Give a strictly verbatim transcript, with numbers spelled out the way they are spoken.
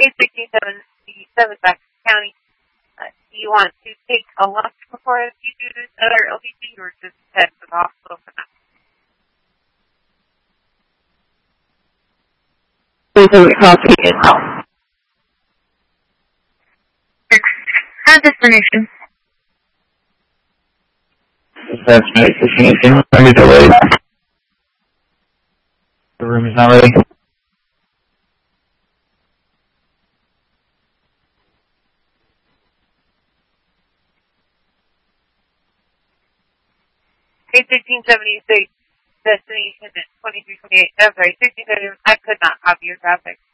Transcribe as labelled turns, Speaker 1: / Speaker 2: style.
Speaker 1: eight sixteen seventy-seven back to the county. Uh, do you want to take a lunch before you do this other L B C or just head to the hospital for now?
Speaker 2: Please have a coffee and health. Have destination.
Speaker 3: That's medication. Can I be delayed? The room is not ready.
Speaker 1: eight sixteen seventy-six, destination at twenty-three twenty-eight. I'm sorry, sixty-seven. I could not copy your graphic.